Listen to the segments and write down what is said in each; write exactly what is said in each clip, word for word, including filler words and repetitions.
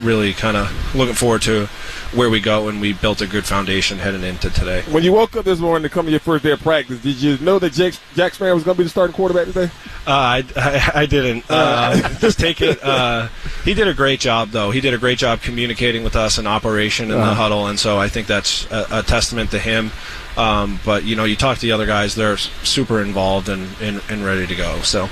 really kind of looking forward to where we go, and we built a good foundation heading into today. When you woke up this morning to come to your first day of practice, did you know that Jake, Jack Spann was going to be the starting quarterback today? Uh, I, I, I didn't. Uh, just take it. Uh, he did a great job, though. He did a great job communicating with us in operation in uh-huh. the huddle, and so I think that's a, a testament to him. Um, but, you know, you talk to the other guys, they're super involved and, and, and ready to go. So,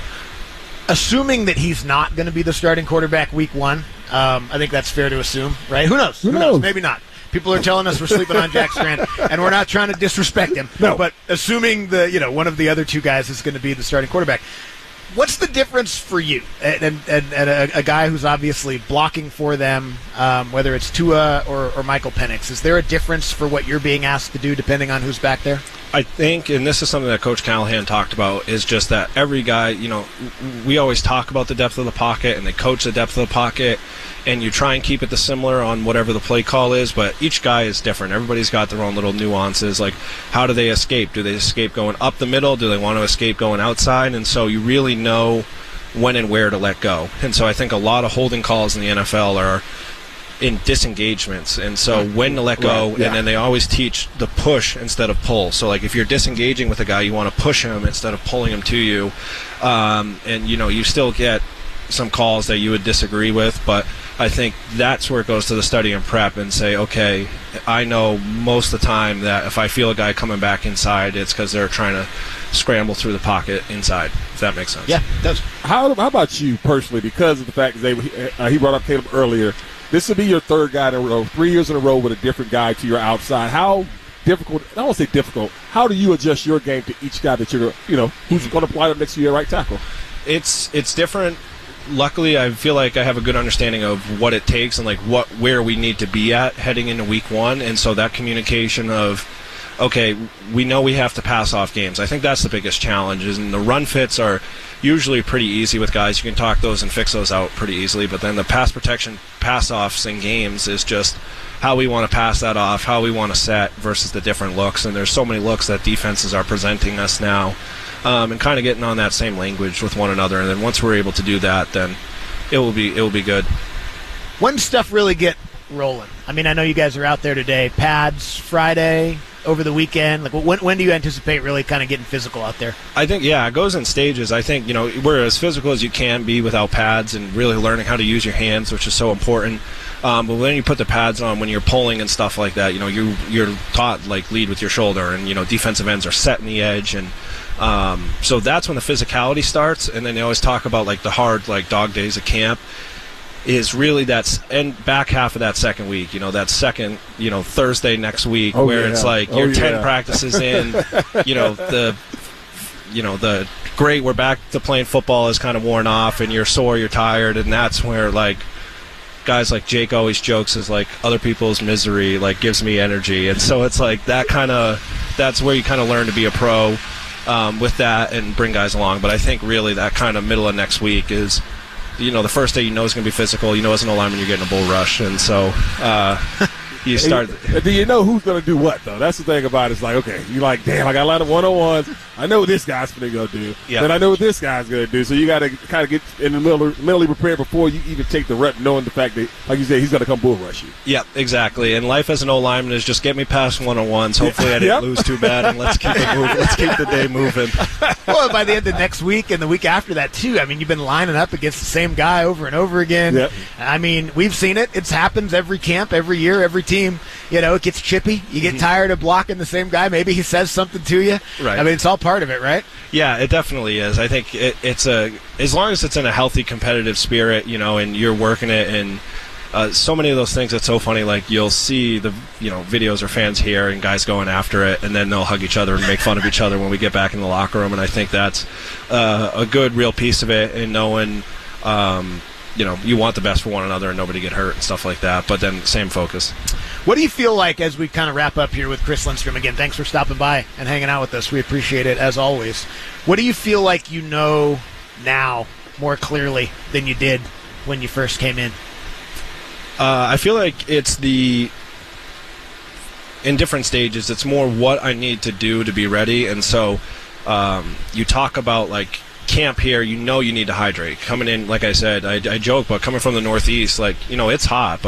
assuming that he's not going to be the starting quarterback week one, um, I think that's fair to assume, right? Who knows? Who, Who knows? knows? Maybe not. People are telling us we're sleeping on Jack Spann, and we're not trying to disrespect him. No. But assuming the you know one of the other two guys is going to be the starting quarterback, what's the difference for you and, and, and a, a guy who's obviously blocking for them, um, whether it's Tua or, or Michael Penix? Is there a difference for what you're being asked to do depending on who's back there? I think, and this is something that Coach Callahan talked about, is just that every guy, you know, we always talk about the depth of the pocket, and they coach the depth of the pocket, and you try and keep it the similar on whatever the play call is, but each guy is different. Everybody's got their own little nuances, like how do they escape? Do they escape going up the middle? Do they want to escape going outside? And so you really know when and where to let go. And so I think a lot of holding calls in the N F L are in disengagements, and so when to let go, right, yeah. and then they always teach the push instead of pull. So like if you're disengaging with a guy, you want to push him instead of pulling him to you, um, and you know you still get some calls that you would disagree with, but I think that's where it goes to the study and prep and say, okay, I know most of the time that if I feel a guy coming back inside, it's because they're trying to scramble through the pocket inside, if that makes sense. Yeah, it does. How, how about you personally, because of the fact that they, uh, he brought up Caleb earlier, this will be your third guy in a row, three years in a row with a different guy to your outside. How difficult, I don't want to say difficult, how do you adjust your game to each guy that you're, you know, who's going to apply up next to your right tackle? It's it's different. Luckily, I feel like I have a good understanding of what it takes and like what where we need to be at heading into week one, and so that communication of, okay, we know we have to pass off games. I think that's the biggest challenge, is and the run fits are usually pretty easy with guys. You can talk those and fix those out pretty easily, but then the pass protection pass-offs in games is just how we want to pass that off, how we want to set versus the different looks, and there's so many looks that defenses are presenting us now, um, and kind of getting on that same language with one another, and then once we're able to do that, then it will be it will be good. When does stuff really get rolling? I mean, I know you guys are out there today. Pads Friday, over the weekend? Like, when when do you anticipate really kind of getting physical out there? I think, yeah, it goes in stages. I think, you know, we're as physical as you can be without pads and really learning how to use your hands, which is so important. Um, but when you put the pads on, when you're pulling and stuff like that, you know, you, you're taught, like, lead with your shoulder, and, you know, defensive ends are setting the edge, and um, so that's when the physicality starts. And then they always talk about, like, the hard, like, dog days of camp is really that's and back half of that second week, you know, that second, you know, Thursday next week, oh, where yeah. it's like you're oh, ten yeah. practices in, you know, the, you know, the great, we're back to playing football is kind of worn off, and you're sore, you're tired, and that's where, like, guys like Jake always jokes is like other people's misery, like, gives me energy, and so it's like that kind of, that's where you kind of learn to be a pro um, with that and bring guys along. But I think really that kind of middle of next week is, you know, the first day you know it's going to be physical. You know as an O-lineman you're getting a bull rush. And so uh, you start. Do you know who's going to do what, though? That's the thing about it. It's like, okay, you're like, damn, I got a lot of one-on-ones. I know what this guy's going to go do. Yep. Then I know what this guy's going to do. So you got to kind of get in the middle, mentally prepared before you even take the rep, knowing the fact that, like you said, he's going to come bull rush you. Yep, exactly. And life as an O-lineman is just get me past one-on-ones. Hopefully I didn't yep. lose too bad, and let's keep it moving. Let's keep the day moving. Well, by the end of next week and the week after that, too, I mean, you've been lining up against the same guy over and over again. Yep. I mean, we've seen it. It happens every camp, every year, every team. You know, it gets chippy. You get mm-hmm. tired of blocking the same guy. Maybe he says something to you. Right. I mean, it's all part of it, right? Yeah, it definitely is. I think it, it's a as long as it's in a healthy competitive spirit, you know, and you're working it, and uh, so many of those things. It's so funny. Like, you'll see the you know videos or fans here and guys going after it, and then they'll hug each other and make fun of each other when we get back in the locker room. And I think that's uh, a good, real piece of it, and knowing. Um, you know, you want the best for one another and nobody get hurt and stuff like that, but then same focus. What do you feel like as we kind of wrap up here with Chris Lindstrom? Again, thanks for stopping by and hanging out with us. We appreciate it, as always. What do you feel like you know now more clearly than you did when you first came in? Uh, I feel like it's the, in different stages, it's more what I need to do to be ready, and so um, you talk about, like, camp here, you know you need to hydrate. Coming in, like I said, I, I joke, but coming from the Northeast, like, you know, it's hot, but